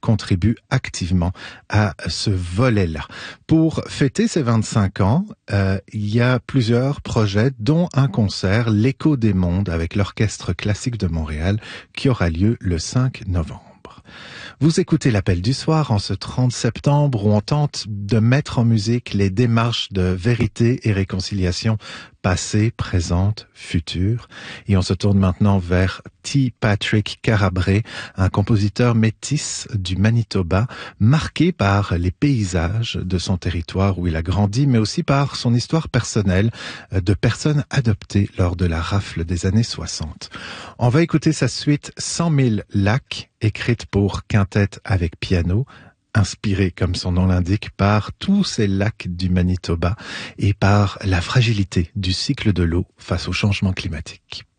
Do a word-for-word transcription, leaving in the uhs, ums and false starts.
contribue activement à ce volet-là. Pour fêter ses vingt-cinq ans, euh, il y a plusieurs projets, dont un concert, l'Écho des mondes, avec l'Orchestre classique de Montréal, qui aura lieu le cinq novembre. Vous écoutez l'Appel du soir en ce trente septembre où on tente de mettre en musique les démarches de vérité et réconciliation passée, présente, future. Et on se tourne maintenant vers T. Patrick Carabré, un compositeur métis du Manitoba, marqué par les paysages de son territoire où il a grandi, mais aussi par son histoire personnelle de personnes adoptées lors de la rafle des années soixante. On va écouter sa suite cent mille lacs, écrite pour quintette avec piano, inspiré, comme son nom l'indique, par tous ces lacs du Manitoba et par la fragilité du cycle de l'eau face au changement climatique.